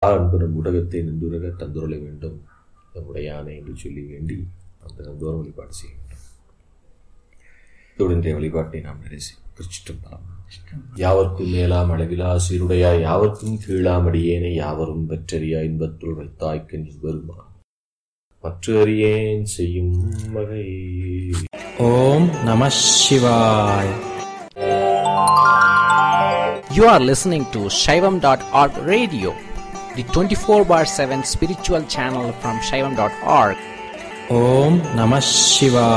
என்பனும் ஊடகத்தை நின்றுரக தந்துருள வேண்டும் நம்முடைய யானை என்று சொல்லி வேண்டி அந்த தினந்தோறும் வழிபாடு செய்ய வேண்டும். இத்துடன் வழிபாட்டை நாம் நிறைவு செய்வோம். திருச்சிற்றம்பலம். யாவர்க்கும் மேலாம் அளவிலா சீருடையா யாவர்க்கும் கீழாமடியேனை யாவரும் பெற்றறியா இன்பத்துள் வைத்தாய்க்கு நீ வருமா மற்ற அறியேன் செய்யும் வகை. ஓம் நம சிவாய். You are listening to Shaivam.org radio, the 24/7 spiritual channel from Shaivam.org. Om Namah Shivaya.